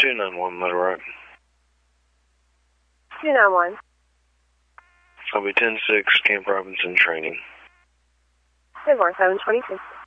291, Little Rock. 291. I'll be 10-6, Camp Robinson training. Good morning, 726.